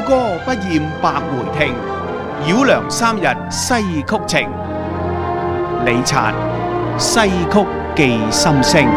歌不厭百回聽，繞梁三日西曲情。李察西曲寄心聲。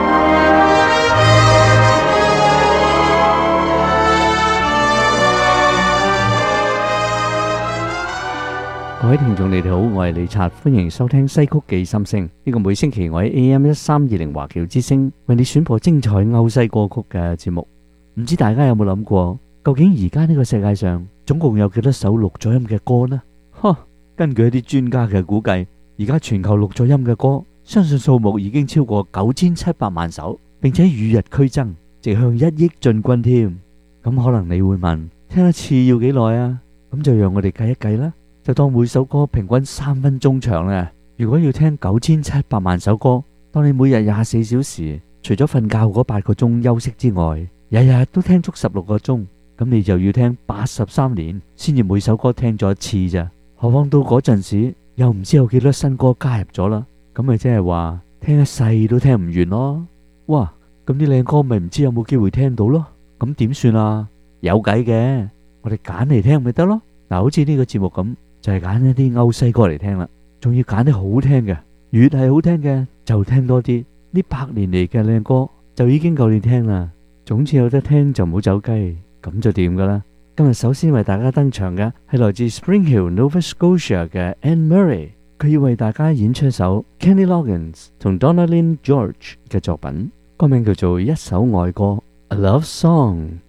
各位聽眾你哋好，我係李察，歡迎收聽西曲寄心聲。呢個每星期我喺 AM1320 華僑之聲為你選播精彩歐西歌曲嘅節目。唔知大家有冇諗過，究竟而家呢個世界上總共有幾多首錄咗音嘅歌呢？根據一啲專家嘅估計，而家全球錄咗音嘅歌，相信數目已經超過9700萬首，並且與日俱增，直向1億進軍添。咁可能你會問，聽一次要幾耐啊？咁就讓我哋計一計啦。就當每首歌平均3分鐘長咧。如果要聽9700萬首歌，當你每日24小時，除咗瞓覺嗰8個鐘休息之外，日日都聽足16個鐘，咁你就要聽83年，先至每首歌聽咗一次咋。何況到嗰陣時，又唔知有幾多新歌加入咗啦，咁咪即係話聽一世都聽唔完咯。哇，咁啲靚歌咪唔知有冇機會聽到咯？咁點算啊？有計嘅，我哋揀嚟聽咪得咯。嗱，好似呢個節目咁。就係揀一啲歐西歌嚟聽啦，仲要揀啲好聽嘅，越係好聽嘅就聽多啲。呢100年嚟嘅靚歌就已經夠你聽啦。總之有得聽就唔好走雞，咁就掂噶啦。今日首先為大家登場嘅係來自 Spring Hill Nova Scotia 嘅 Anne Murray， 佢要為大家演出一首 Kenny Loggins 同 Donalyn George 嘅作品，歌名叫做一首愛歌 A Love Song。